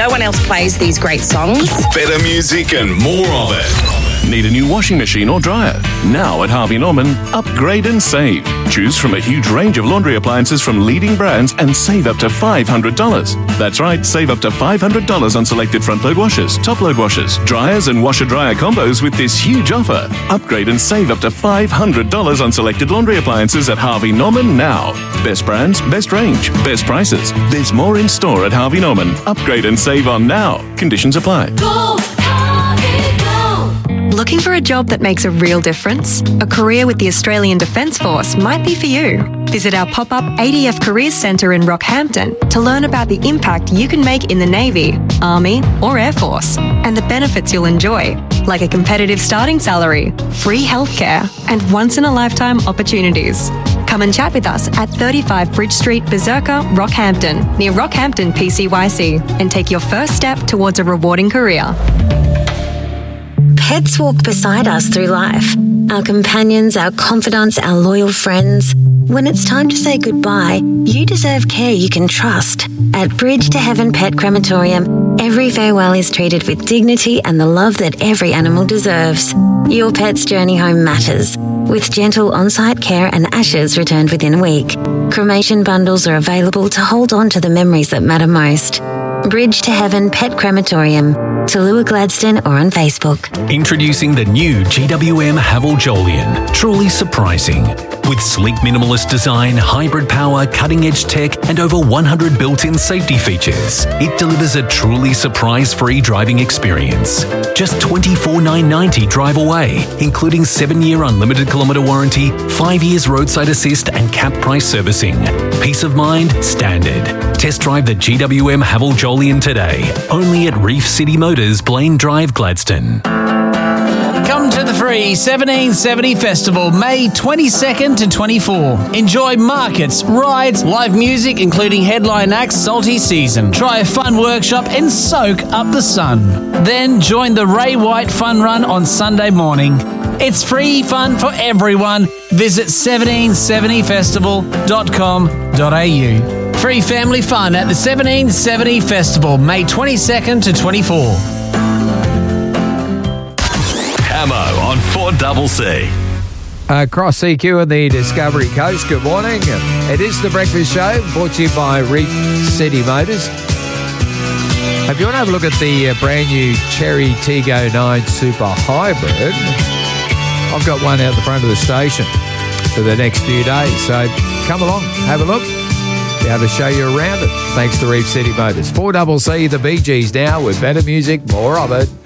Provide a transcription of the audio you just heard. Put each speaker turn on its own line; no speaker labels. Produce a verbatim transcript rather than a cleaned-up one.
No one else plays these great songs.
Better music and more of it.
Need a new washing machine or dryer? Now at Harvey Norman, upgrade and save. Choose from a huge range of laundry appliances from leading brands and save up to five hundred dollars. That's right, save up to five hundred dollars on selected front-load washers, top-load washers, dryers and washer-dryer combos with this huge offer. Upgrade and save up to five hundred dollars on selected laundry appliances at Harvey Norman now. Best brands, best range, best prices. There's more in store at Harvey Norman. Upgrade and save on now. Conditions apply.
Go, Harvey, go.
Looking for a job that makes a real difference? A career with the Australian Defence Force might be for you. Visit our pop-up A D F Careers Centre in Rockhampton to learn about the impact you can make in the Navy, Army or Air Force and the benefits you'll enjoy, like a competitive starting salary, free healthcare and once-in-a-lifetime opportunities. Come and chat with us at thirty-five Bridge Street, Berserker, Rockhampton, near Rockhampton P C Y C, and take your first step towards a rewarding career.
Pets walk beside us through life. Our companions, our confidants, our loyal friends. When it's time to say goodbye, you deserve care you can trust. At Bridge to Heaven Pet Crematorium, every farewell is treated with dignity and the love that every animal deserves. Your pet's journey home matters, with gentle on-site care and ashes returned within a week. Cremation bundles are available to hold on to the memories that matter most. Bridge to Heaven Pet Crematorium, Tallulah Gladstone or on Facebook.
Introducing the new G W M Haval Jolyon. Truly surprising. With sleek minimalist design, hybrid power, cutting-edge tech and over one hundred built-in safety features, it delivers a truly surprise-free driving experience. Just twenty-four thousand nine hundred ninety dollars drive away, including seven-year unlimited kilometre warranty, five years roadside assist and cap price servicing. Peace of mind, standard. Test drive the G W M Haval Jolyon today, only at Reef City Motors, Blaine Drive, Gladstone.
Come to the free seventeen seventy Festival, May twenty-second to twenty-fourth. Enjoy markets, rides, live music, including headline acts, Salty Season. Try a fun workshop and soak up the sun. Then join the Ray White Fun Run on Sunday morning. It's free fun for everyone. Visit seventeen seventy festival dot com dot a u. Free family fun at the seventeen seventy Festival, May twenty-second to twenty-fourth.
Ammo on four C C.
Uh, Cross C Q on the Discovery Coast. Good morning. It is the Breakfast Show, brought to you by Reef City Motors. If you want to have a look at the uh, brand new Cherry Tiggo nine Super Hybrid, I've got one out the front of the station for the next few days. So come along, have a look. Be able to show you around it. Thanks to Reef City Motors. four C C, the Bee Gees now with better music, more of it.